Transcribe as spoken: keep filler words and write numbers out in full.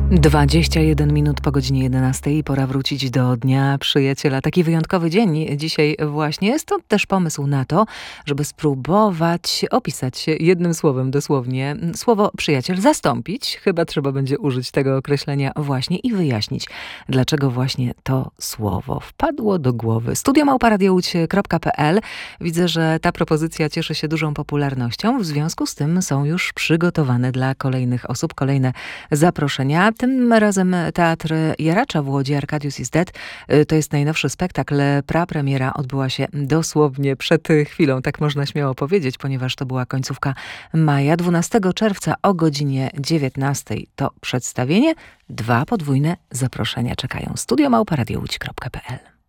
dwadzieścia jeden minut po godzinie jedenastej i pora wrócić do Dnia Przyjaciela. Taki wyjątkowy dzień dzisiaj właśnie, stąd też pomysł na to, żeby spróbować opisać jednym słowem dosłownie słowo przyjaciel, zastąpić. Chyba trzeba będzie użyć tego określenia właśnie i wyjaśnić, dlaczego właśnie to słowo wpadło do głowy. studio małpa radio łódź kropka pe el. Widzę, że ta propozycja cieszy się dużą popularnością. W związku z tym są już przygotowane dla kolejnych osób kolejne zaproszenia. Tym razem Teatr Jaracza w Łodzi, Arcadius is Dead. To jest najnowszy spektakl. Prapremiera odbyła się dosłownie przed chwilą, tak można śmiało powiedzieć, ponieważ to była końcówka maja. dwunastego czerwca o godzinie dziewiętnastej to przedstawienie. Dwa podwójne zaproszenia czekają. studio małpa radio łódź kropka pe el.